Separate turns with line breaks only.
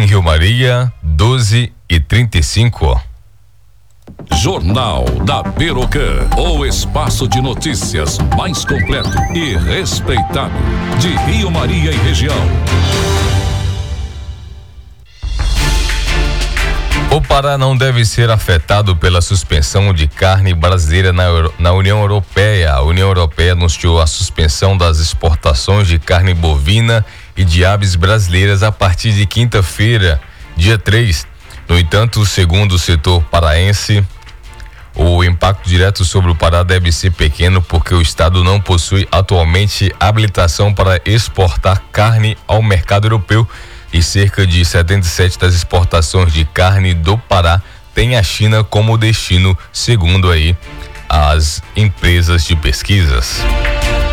Rio Maria, 12h35.
Jornal da Perocan, o espaço de notícias mais completo e respeitado de Rio Maria e região.
O Pará não deve ser afetado pela suspensão de carne brasileira na União Europeia. A União Europeia anunciou a suspensão das exportações de carne bovina e de aves brasileiras a partir de quinta-feira, dia 3. No entanto, segundo o setor paraense, o impacto direto sobre o Pará deve ser pequeno porque o estado não possui atualmente habilitação para exportar carne ao mercado europeu e cerca de 77% das exportações de carne do Pará tem a China como destino, segundo aí as empresas de pesquisas.